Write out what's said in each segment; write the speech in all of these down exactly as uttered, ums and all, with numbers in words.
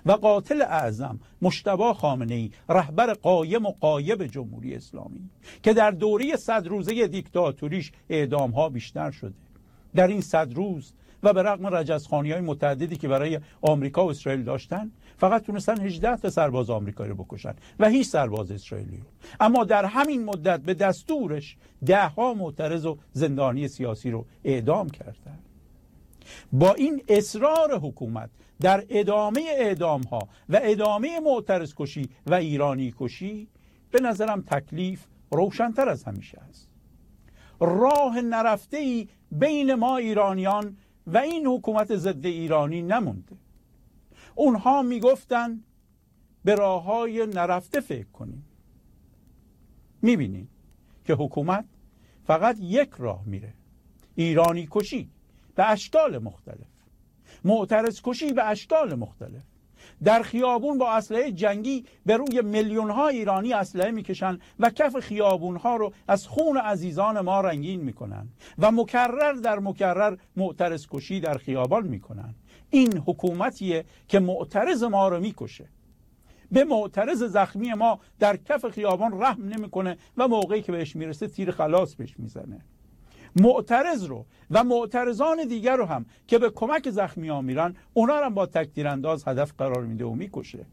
و قاتل اعظم مجتبی خامنه‌ای، رهبر قایم و غایب جمهوری اسلامی که در دوره صد روزه دیکتاتوریش اعدام‌ها بیشتر شده، در این صد روز و به رغم رجزخوانی‌های متعددی که برای آمریکا و اسرائیل داشتن، فقط تونستن هجده تا سرباز آمریکایی رو بکشن و هیچ سرباز اسرائیلی رو. اما در همین مدت به دستورش ده ها معترض و زندانی سیاسی رو اعدام کردن. با این اصرار حکومت در ادامه اعدام ها و ادامه معترض کشی و ایرانی کشی، به نظرم تکلیف روشن‌تر از همیشه است. راه نرفته‌ای بین ما ایرانیان و این حکومت ضد ایرانی نمونده. اونها میگفتن به راه‌های نرفته فکر کنیم. میبینیم که حکومت فقط یک راه میره: ایرانی کشی به اشکال مختلف، معترض کشی به اشکال مختلف. در خیابون با اسلحه جنگی به روی میلیون ها ایرانی اسلحه میکشن و کف خیابون ها رو از خون عزیزان ما رنگین میکنن و مکرر در مکرر معترض کشی در خیابان میکنن. این حکومتیه که معترض ما رو میکشه، به معترض زخمی ما در کف خیابان رحم نمیکنه و موقعی که بهش میرسه تیر خلاص بهش میزنه. معترض رو و معترضان دیگر رو هم که به کمک زخمی ها میرن، اونا رو هم با تکتیرانداز هدف قرار میده و میکشه.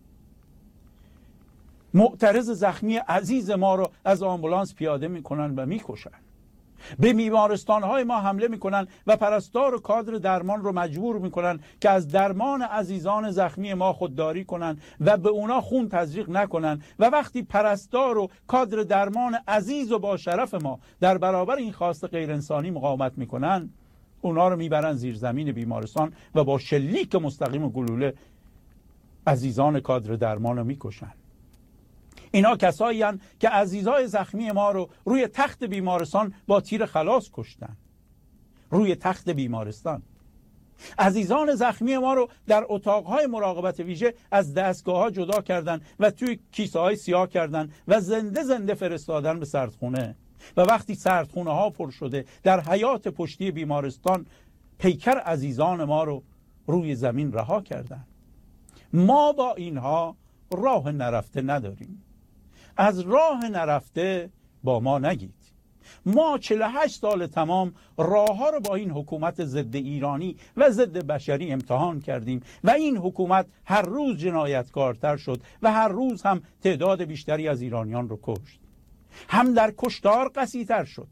معترض زخمی عزیز ما رو از آمبولانس پیاده میکنن و میکشن. به بیمارستان های ما حمله میکنن و پرستار و کادر درمان رو مجبور میکنن که از درمان عزیزان زخمی ما خودداری کنن و به اونا خون تزریق نکنن و وقتی پرستار و کادر درمان عزیز و با شرف ما در برابر این خواست غیر انسانی مقاومت میکنن، اونا رو میبرن زیر زمین بیمارستان و با شلیک مستقیم و گلوله عزیزان کادر درمان رو میکشن. اینا کسایی هستند که عزیزای زخمی ما رو روی تخت بیمارستان با تیر خلاص کشتن. روی تخت بیمارستان عزیزان زخمی ما رو در اتاقهای مراقبت ویژه از دستگاه ها جدا کردن و توی کیسه های سیاه کردن و زنده زنده فرستادن به سردخونه. و وقتی سردخونه ها پر شده، در حیات پشتی بیمارستان پیکر عزیزان ما رو روی زمین رها کردن. ما با اینها راه نرفته نداریم. از راه نرفته با ما نگید. ما چهل و هشت سال تمام راه ها رو با این حکومت ضد ایرانی و ضد بشری امتحان کردیم و این حکومت هر روز جنایتکارتر شد و هر روز هم تعداد بیشتری از ایرانیان رو کشت. هم در کشتار قسی‌تر شد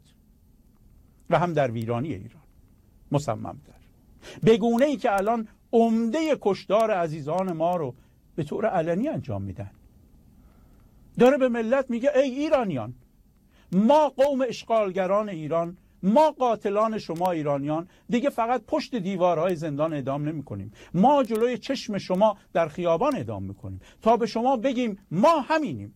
و هم در ویرانی ایران مصمم‌تر، به گونه‌ای که الان عمده کشتار عزیزان ما رو به طور علنی انجام میدن. داره به ملت میگه ای ایرانیان، ما قوم اشغالگران ایران، ما قاتلان شما ایرانیان دیگه فقط پشت دیوارهای زندان اعدام نمی کنیم، ما جلوی چشم شما در خیابان اعدام میکنیم تا به شما بگیم ما همینیم.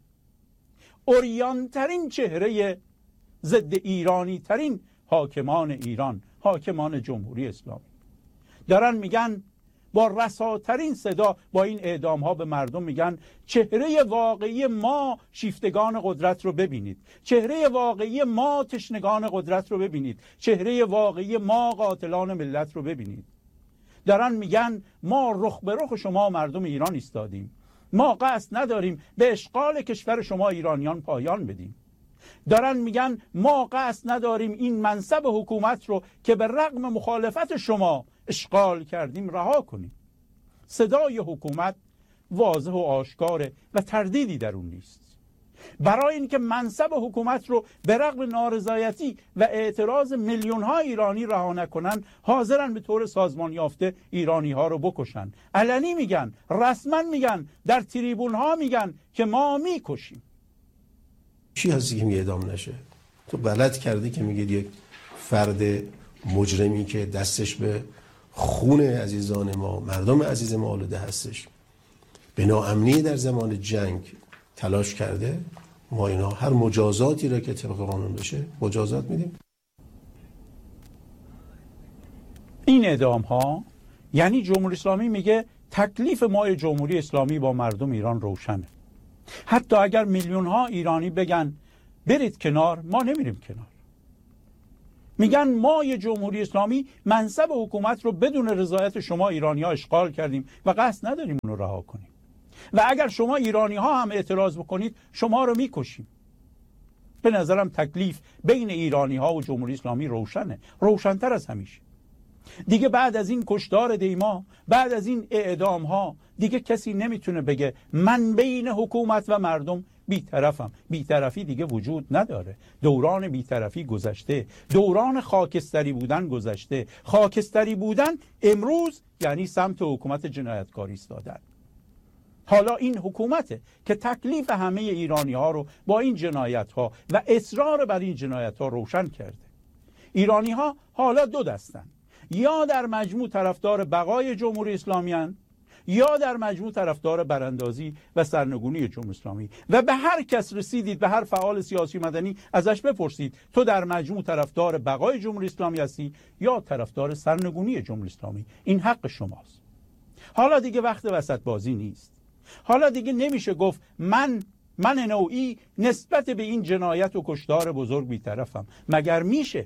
اوریانترین چهره ضد ایرانی ترین حاکمان ایران، حاکمان جمهوری اسلامی، دارن میگن با رساترین صدا با این اعدام ها به مردم میگن چهره واقعی ما شیفتگان قدرت رو ببینید، چهره واقعی ما تشنگان قدرت رو ببینید، چهره واقعی ما قاتلان ملت رو ببینید. دارن میگن ما رخ به رخ شما مردم ایران ایستادیم، ما قصد نداریم به اشغال کشور شما ایرانیان پایان بدیم. دارن میگن ما قصد نداریم این منصب حکومت رو که به رغم مخالفت شما اشغال کردیم رها کنیم. صدای حکومت واضح و آشکاره و تردیدی در اون نیست. برای اینکه منصب حکومت رو به رغم نارضایتی و اعتراض میلیون ها ایرانی رها نکنن، حاضرن به طور سازمان یافته ایرانی ها رو بکشن. علنی میگن، رسما میگن، در تریبون ها میگن که ما میکشیم. چی هستی که میگه اعدام نشه؟ تو غلط کردی که میگه یک فرد مجرمی که دستش به خون عزیزان ما، مردم عزیز ما آلوده هستش، به ناامنی در زمان جنگ تلاش کرده، ما اینا هر مجازاتی را که طبق قانون بشه مجازات میدیم. این اعدام ها یعنی جمهوری اسلامی میگه تکلیف ما جمهوری اسلامی با مردم ایران روشنه. حتی اگر میلیون ها ایرانی بگن برید کنار، ما نمیریم کنار. میگن ما یه جمهوری اسلامی منصب حکومت رو بدون رضایت شما ایرانی ها اشغال کردیم و قصد نداریم اون رو رها کنیم و اگر شما ایرانی ها هم اعتراض بکنید شما رو میکشیم. به نظرم تکلیف بین ایرانی ها و جمهوری اسلامی روشنه، روشن‌تر از همیشه. دیگه بعد از این کشتار دیما، بعد از این اعدام ها، دیگه کسی نمیتونه بگه من بین حکومت و مردم بی‌طرفم. بی‌طرفی دیگه وجود نداره. دوران بی‌طرفی گذشته، دوران خاکستری بودن گذشته. خاکستری بودن امروز یعنی سمت حکومت جنایتکاری ایستادن. حالا این حکومته که تکلیف همه ایرانی ها رو با این جنایت ها و اصرار بر این جنایت ها روشن کرده. ایرانی ها حالا دو دستن، یا در مجموع طرفدار بقای جمهوری اسلامی هستند یا در مجموع طرفدار براندازی و سرنگونی جمهوری اسلامی. و به هر کس رسیدید، به هر فعال سیاسی مدنی ازش بپرسید تو در مجموع طرفدار بقای جمهوری اسلامی هستی یا طرفدار سرنگونی جمهوری اسلامی؟ این حق شماست. حالا دیگه وقت وسط بازی نیست. حالا دیگه نمیشه گفت من من نوعی نسبت به این جنایت و کشتار بزرگ بی‌طرفم. مگر میشه؟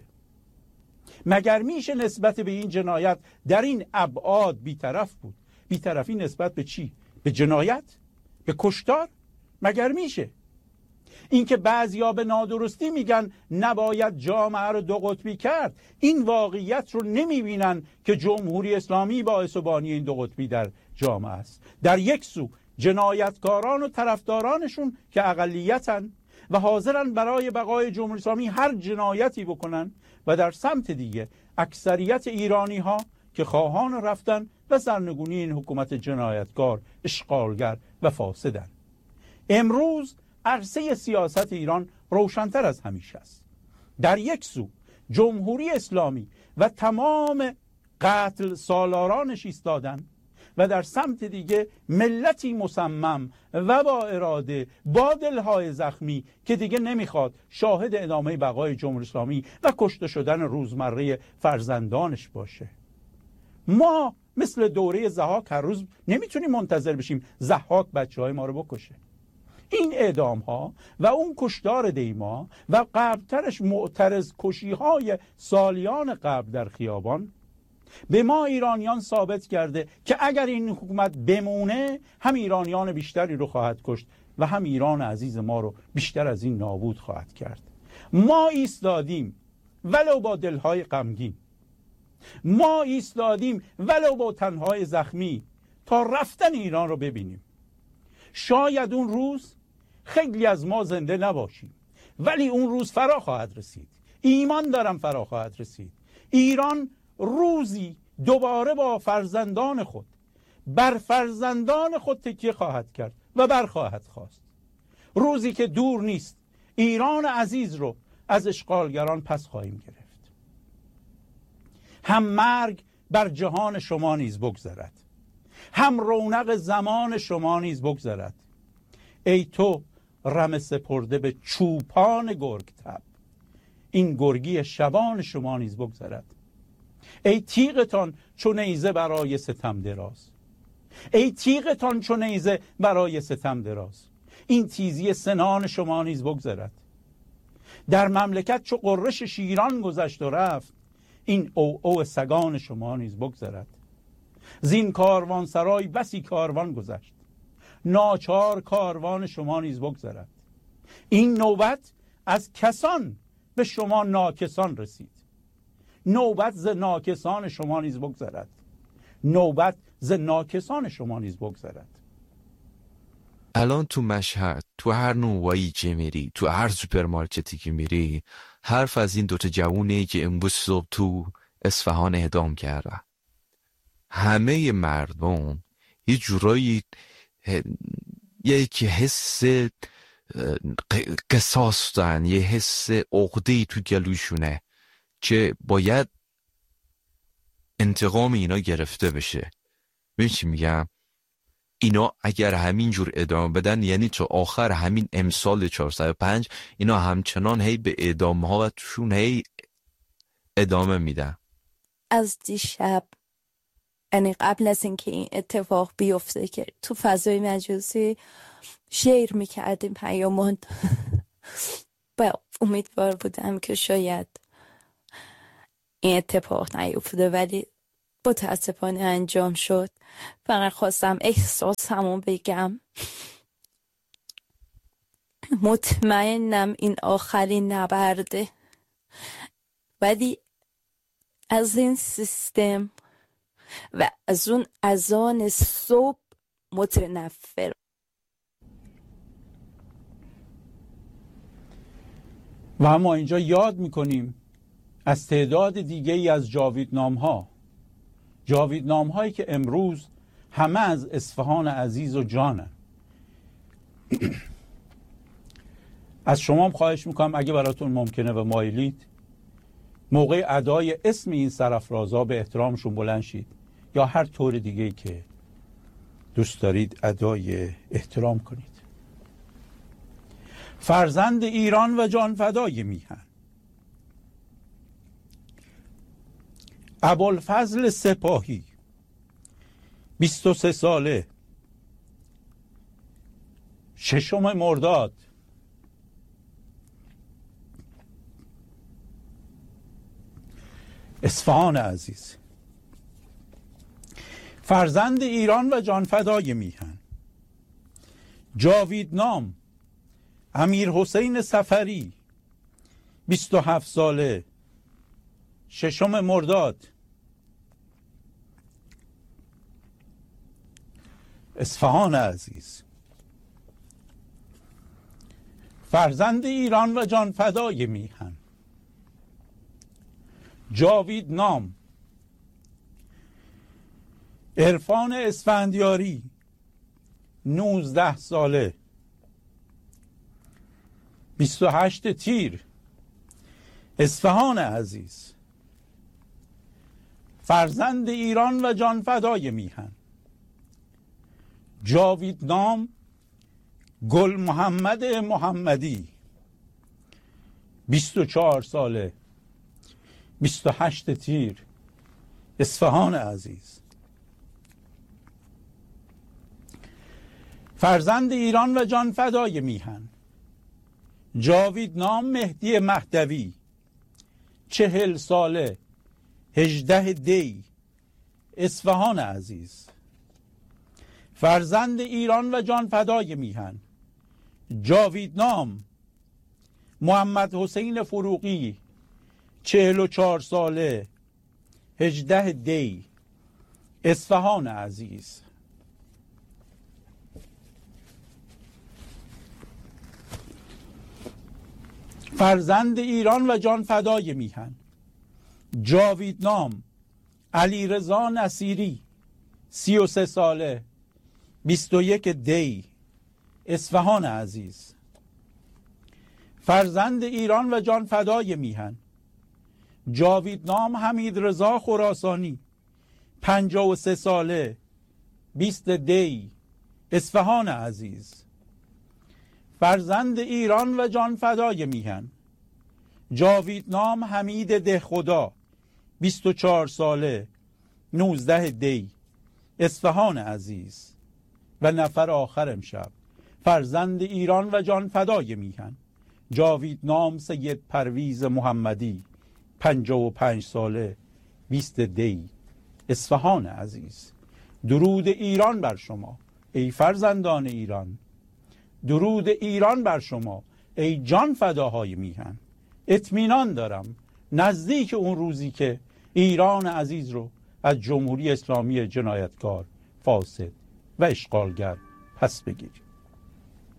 مگر میشه نسبت به این جنایت در این ابعاد بی‌طرف بود؟ بی‌طرفی نسبت به چی؟ به جنایت؟ به کشتار؟ مگر میشه؟ اینکه بعضیا به نادرستی میگن نباید جامعه رو دو قطبی کرد، این واقعیت رو نمیبینن که جمهوری اسلامی باعث و بانی این دو قطبی در جامعه است. در یک سو جنایتکاران و طرفدارانشون که اقلیتن و حاضرن برای بقای جمهوری اسلامی هر جنایتی بکنن، و در سمت دیگه اکثریت ایرانی ها که خواهان رفتن و سرنگونی این حکومت جنایتکار، اشغالگر و فاسدن. امروز عرصه سیاست ایران روشن‌تر از همیشه است. در یک سو جمهوری اسلامی و تمام قتل سالارانش ایستادن و در سمت دیگه ملتی مصمم و با اراده، با دلهای زخمی که دیگه نمیخواد شاهد ادامه بقای جمهوری اسلامی و کشته شدن روزمره فرزندانش باشه. ما مثل دوره ضحاک هر روز نمیتونیم منتظر بشیم ضحاک بچهای ما رو بکشه. این اعدام ها و اون کشتار دیما و قبلترش معترض کشی های سالیان قبل در خیابان به ما ایرانیان ثابت کرده که اگر این حکومت بمونه هم ایرانیان بیشتری رو خواهد کشت و هم ایران عزیز ما رو بیشتر از این نابود خواهد کرد. ما ایستادیم ولو با دلهای غمگین، ما ایستادیم ولو با تنهای زخمی تا رفتن ایران رو ببینیم. شاید اون روز خیلی از ما زنده نباشیم، ولی اون روز فرا خواهد رسید. ایمان دارم فرا خواهد رسید. ایران روزی دوباره با فرزندان خود بر فرزندان خود تکیه خواهد کرد و برخواهد خواست. روزی که دور نیست ایران عزیز رو از اشغالگران پس خواهیم گرفت. هم مرگ بر جهان شما نیز بگذرد، هم رونق زمان شما نیز بگذرد. ای تو رم سپرده به چوپان گرگ تب، این گرگی شبان شما نیز بگذرد. ای تیغتان چو نیزه برای ستم دراز، ای تیغتان چو نیزه برای ستم دراز، این تیزی سنان شما نیز بگذرد. در مملکت چو قرش شیران گذشت و رفت، این او او سگان شما نیز بگذرد. زین کاروان سرای بسی کاروان گذشت، ناچار کاروان شما نیز بگذرد. این نوبت از کسان به شما ناکسان رسید، نوبت ز ناکسان شما نیز بگذرد. نوبت ز ناکسان شما نیز بگذرد. الان تو مشهد، تو هر نوایی که میری، تو هر سوپرمارکتی که میری، حرف از این دوتا جوونی که امروز صبح تو اصفهان اعدام کرده. همه مردم یه جورایی یک حس قصاص دارن، یه حس عقده‌ای تو گلوشونه که باید انتقام اینا گرفته بشه. ببین چی میگم؟ اینا اگر همینجور ادامه بدن، یعنی تا آخر همین امسال چهارصد و پنج اینا همچنان هی به اعدام ها و توشون هی ادامه میدن. از دیشب، یعنی قبل از اینکه این اتفاق بیفته، که تو فضای مجازی شیر میکردیم پیامون با امیدوار بودم که شاید این اتفاق نیفتاده ولی متاسفانه انجام شد. فقط خواستم احساسمو بگم. مطمئنم این آخرین نبرده، ولی از این سیستم و از اون اذان صبح متنفر. و اما اینجا یاد میکنیم از تعداد دیگه ای از جاویدنام ها جاویدنام هایی که امروز همه از اصفهان عزیز و جانن. از شما هم خواهش میکنم اگه براتون ممکنه و مایلید موقع ادای اسم این سرافرازها به احترامشون بلند شید یا هر طور دیگه که دوست دارید ادای احترام کنید. فرزند ایران و جانفدای میهن ابوالفضل سپاهی، بیست و سه ساله، ششم مرداد اصفهان عزیز. فرزند ایران و جانفدای میهن جاویدنام امیر حسین سفری، بیست و هفت ساله، ششم مرداد اصفهان عزیز. فرزند ایران و جانفدای میهن جاویدنام عرفان اسفندیاری، نوزده ساله، بیست و هشت تیر اصفهان عزیز. فرزند ایران و جانفدای میهن جاویدنام گل محمد محمدی، بیست و چهار ساله، بیست و هشت تیر اصفهان عزیز. فرزند ایران و جانفدای میهن جاویدنام مهدی مهدوی، چهل ساله، هجده دی اصفهان عزیز. فرزند ایران و جانفدای میهن جاویدنام محمد حسین فروغی، چهل و چهار ساله، هجده دی اصفهان عزیز. فرزند ایران و جانفدای میهن جاویدنام علیرضا نصیری، سی و سه ساله، بیست و یک دی اصفهان عزیز. فرزند ایران و جانفدای میهن جاویدنام حمید رضا خراسانی، پنجاه و سه ساله، بیست دی اصفهان عزیز. فرزند ایران و جانفدای میهن جاویدنام حمید دهخدا، بیست و چهار ساله، نوزده دی اصفهان عزیز. و نفر آخر امشب فرزند ایران و جانفدای میهن جاویدنام سید پرویز محمدی، پنجاه و پنج ساله، بیست دی اصفهان عزیز. درود ایران بر شما ای فرزندان ایران، درود ایران بر شما ای جان فداهای میهن. اطمینان دارم نزدیک اون روزی که ایران عزیز رو از جمهوری اسلامی جنایتکار، فاسد و اشغالگر پس بگیریم.